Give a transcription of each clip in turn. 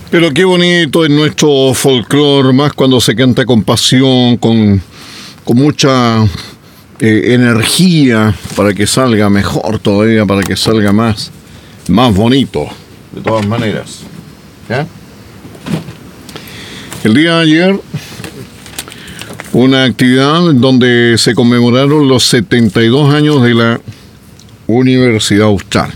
Pero qué bonito es nuestro folclore, más cuando se canta con pasión, con mucha energía, para que salga mejor todavía, para que salga más bonito, de todas maneras. ¿Ya? El día de ayer, una actividad donde se conmemoraron los 72 años de la Universidad Austral.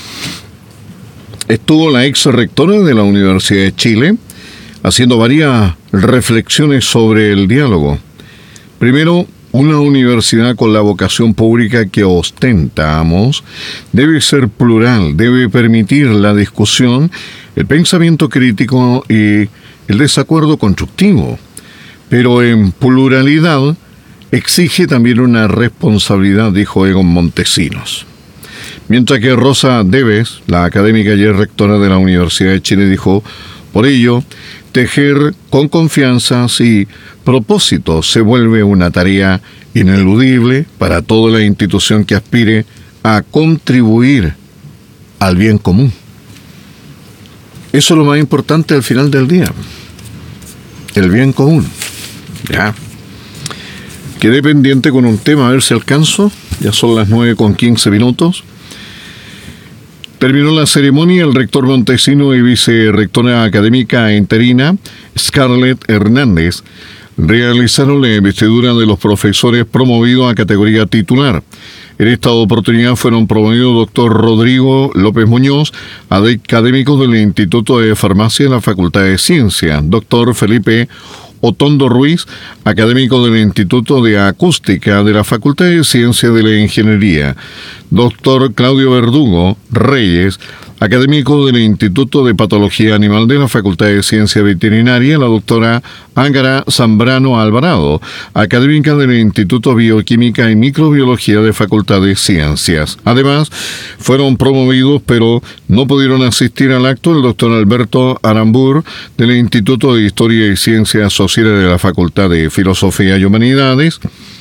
Estuvo la ex rectora de la Universidad de Chile haciendo varias reflexiones sobre el diálogo. Primero, una universidad con la vocación pública que ostentamos debe ser plural, debe permitir la discusión, el pensamiento crítico y el desacuerdo constructivo. Pero en pluralidad exige también una responsabilidad, dijo Egon Montesinos. Mientras que Rosa Debes, la académica y rectora de la Universidad de Chile, dijo, por ello, tejer con confianza y propósito se vuelve una tarea ineludible para toda la institución que aspire a contribuir al bien común. Eso es lo más importante al final del día, el bien común. Ya. Quedé pendiente con un tema, a ver si alcanzo. Ya son las 9:15. Terminó la ceremonia. El rector Montesino y vicerrectora académica interina, Scarlett Hernández, realizaron la investidura de los profesores promovidos a categoría titular. En esta oportunidad fueron promovidos doctor Rodrigo López Muñoz, académico del Instituto de Farmacia de la Facultad de Ciencias, doctor Felipe Otondo Ruiz, académico del Instituto de Acústica de la Facultad de Ciencias de la Ingeniería, doctor Claudio Verdugo Reyes, académico del Instituto de Patología Animal de la Facultad de Ciencia Veterinaria, la doctora Ángara Zambrano Alvarado, académica del Instituto Bioquímica y Microbiología de Facultad de Ciencias. Además, fueron promovidos, pero no pudieron asistir al acto, el doctor Alberto Arambur, del Instituto de Historia y Ciencias Sociales de la Facultad de Filosofía y Humanidades,